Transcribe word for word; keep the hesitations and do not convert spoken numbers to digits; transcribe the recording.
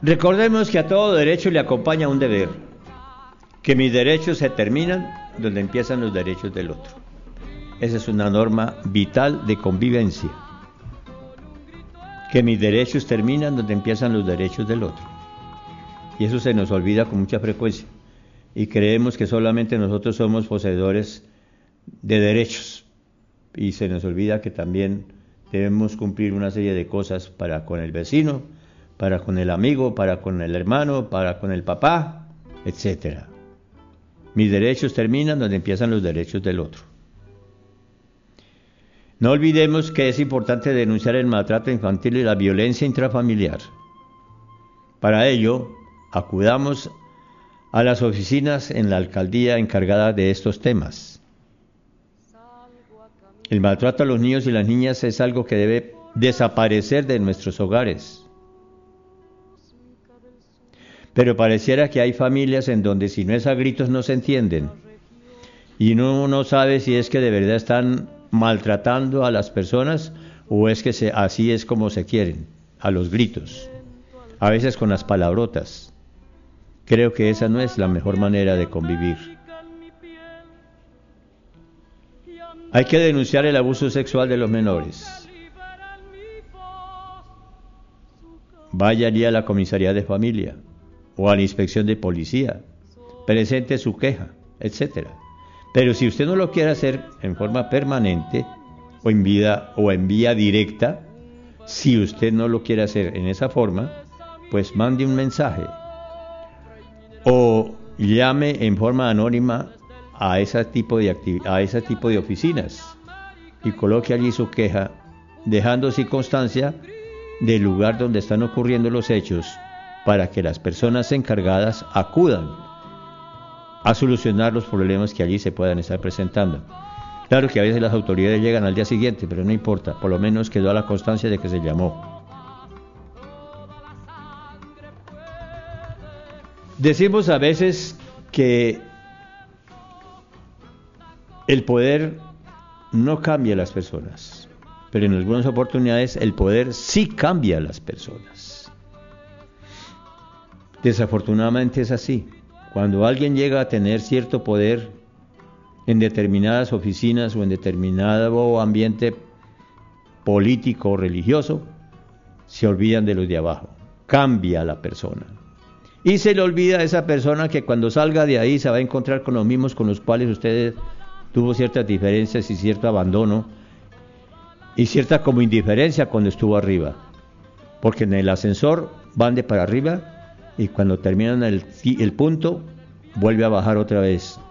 Recordemos que a todo derecho le acompaña un deber, que mis derechos se terminan donde empiezan los derechos del otro. Esa es una norma vital de convivencia, que mis derechos terminan donde empiezan los derechos del otro. Y eso se nos olvida con mucha frecuencia, y creemos que solamente nosotros somos poseedores de derechos, y se nos olvida que también debemos cumplir una serie de cosas para con el vecino, para con el amigo, para con el hermano, para con el papá, etcétera. Mis derechos terminan donde empiezan los derechos del otro. No olvidemos que es importante denunciar el maltrato infantil y la violencia intrafamiliar. Para ello, acudamos a las oficinas en la alcaldía encargadas de estos temas. El maltrato a los niños y las niñas es algo que debe desaparecer de nuestros hogares. Pero pareciera que hay familias en donde si no es a gritos no se entienden. Y uno no sabe si es que de verdad están maltratando a las personas o es que se, así es como se quieren, a los gritos. A veces con las palabrotas. Creo que esa no es la mejor manera de convivir. Hay que denunciar el abuso sexual de los menores. Vaya allí a la comisaría de familia o a la inspección de policía, presente su queja, etcétera. Pero si usted no lo quiere hacer en forma permanente o en vida o en vía directa, si usted no lo quiere hacer en esa forma, pues mande un mensaje o llame en forma anónima a ese tipo de activ- a ese tipo de oficinas y coloque allí su queja, dejando así constancia del lugar donde están ocurriendo los hechos, para que las personas encargadas acudan a solucionar los problemas que allí se puedan estar presentando. Claro que a veces las autoridades llegan al día siguiente, pero no importa, por lo menos quedó a la constancia de que se llamó. Decimos a veces que el poder no cambia a las personas, pero en algunas oportunidades el poder sí cambia a las personas. Desafortunadamente es así. Cuando alguien llega a tener cierto poder en determinadas oficinas o en determinado ambiente político o religioso, se olvidan de los de abajo. Cambia a la persona. Y se le olvida a esa persona que cuando salga de ahí se va a encontrar con los mismos con los cuales usted tuvo ciertas diferencias y cierto abandono y cierta como indiferencia cuando estuvo arriba. Porque en el ascensor van de para arriba y cuando terminan el, el punto vuelve a bajar otra vez.